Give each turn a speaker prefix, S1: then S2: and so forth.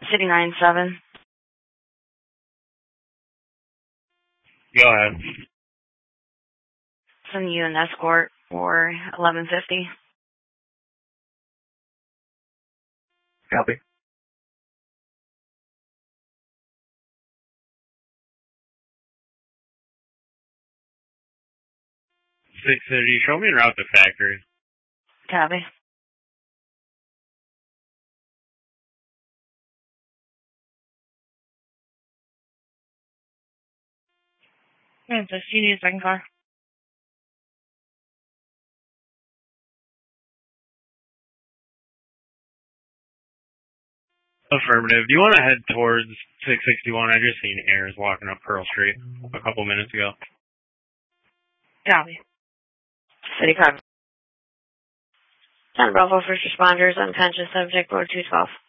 S1: City 9-7.
S2: Go ahead.
S1: Send you an escort for 1150.
S2: Copy. 630, show me en route to factory.
S1: Copy. Kansas, you need a second car?
S2: Affirmative. Do you want to head towards 661? I just seen Ayers walking up Pearl Street a couple minutes ago.
S1: Copy. City 5. 10 Bravo, first responders, unconscious subject, road 212.